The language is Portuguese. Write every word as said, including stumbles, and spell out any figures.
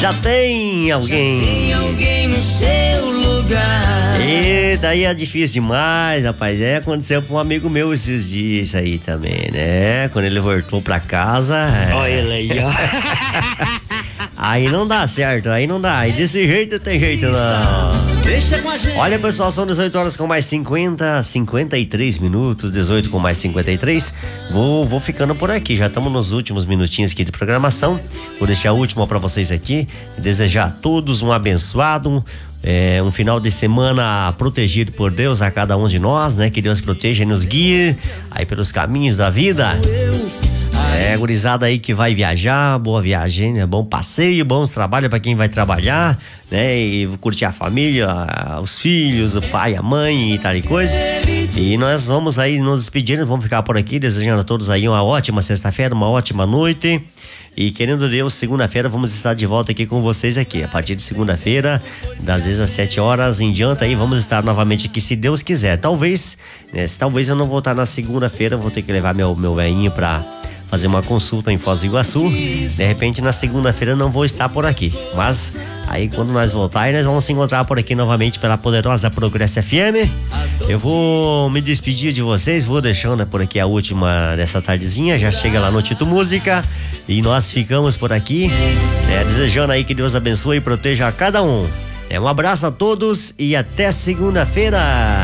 Já tem alguém. Já tem alguém no seu lugar. E daí é difícil demais, rapaz. É, aconteceu com um amigo meu esses dias isso aí também, né? Quando ele voltou pra casa. É... Olha ele aí, ó. Aí não dá certo, aí não dá. E desse jeito tem jeito não. Deixa com a gente. Olha, pessoal, são dezoito horas com mais cinquenta, cinquenta e três minutos, dezoito com mais cinquenta e três. Vou, vou ficando por aqui, já estamos nos últimos minutinhos aqui de programação. Vou deixar a última para vocês aqui. Desejar a todos um abençoado, é, um final de semana protegido por Deus a cada um de nós, né? Que Deus proteja e nos guie aí pelos caminhos da vida. É, gurizada aí que vai viajar, boa viagem, né? Bom passeio, bons trabalhos pra quem vai trabalhar, né? E curtir a família, os filhos, o pai, a mãe e tal e coisa. E nós vamos aí nos despedindo, vamos ficar por aqui, desejando a todos aí uma ótima sexta-feira, uma ótima noite. E querendo Deus, segunda-feira vamos estar de volta aqui com vocês aqui. A partir de segunda-feira, das dezessete horas em diante aí, vamos estar novamente aqui, se Deus quiser. Talvez, né? Talvez eu não vou estar na segunda-feira, vou ter que levar meu, meu velhinho pra fazer uma consulta em Foz do Iguaçu. De repente na segunda-feira não vou estar por aqui, mas aí quando nós voltarmos nós vamos se encontrar por aqui novamente pela poderosa Progresso F M. Eu vou me despedir de vocês, vou deixando por aqui a última dessa tardezinha, já chega lá no Tito Música e nós ficamos por aqui, é, desejando aí que Deus abençoe e proteja a cada um. É, um abraço a todos e até segunda-feira.